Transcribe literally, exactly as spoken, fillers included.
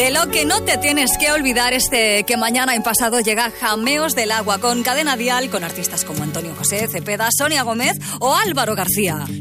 De lo que no te tienes que olvidar es de que mañana en Pasado llega Jameos del Agua con Cadena Dial, con artistas como Antonio José, Cepeda, Sonia Gómez o Álvaro García.